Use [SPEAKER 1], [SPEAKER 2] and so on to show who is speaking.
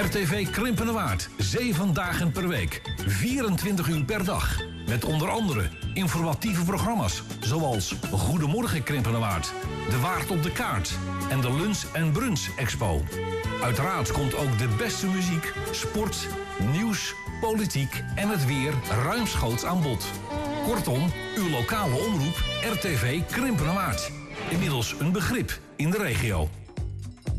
[SPEAKER 1] RTV Krimpenerwaard, 7 dagen per week, 24 uur per dag. Met onder andere informatieve programma's zoals Goedemorgen Krimpenerwaard, De Waard op de Kaart en de Lunch en Brunch Expo. Uiteraard komt ook de beste muziek, sport, nieuws, politiek en het weer ruimschoots aan bod. Kortom, uw lokale omroep RTV Krimpenerwaard. Inmiddels een begrip in de regio.